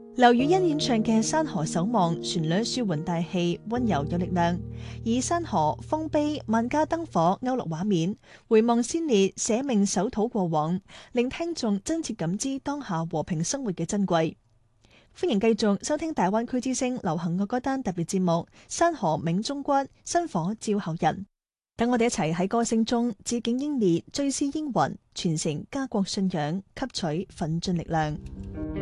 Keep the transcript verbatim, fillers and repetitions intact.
劉雨欣演唱嘅《山河守望》，旋律舒緩大氣，溫柔有力量，以山河、豐碑、萬家燈火勾勒畫面，回望先烈捨命守土過往，令聽眾真切感知當下和平生活嘅珍貴。歡迎繼續收聽大灣區之聲流行樂歌單特別節目《山河銘中骨，薪火照後人》。等我哋一齊喺歌聲中致敬英烈，追思英魂，傳承家國信仰，吸取奮進力量。